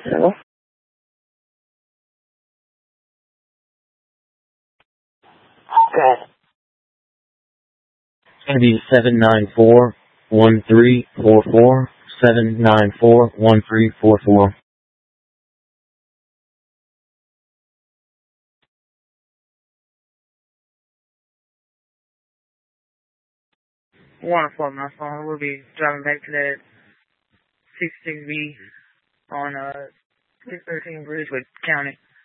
Hello? Good. It's going to be 794-1344. 794-1344. Wonderful, my phone. We'll be driving back to that 66B on 613 Bridgewood County.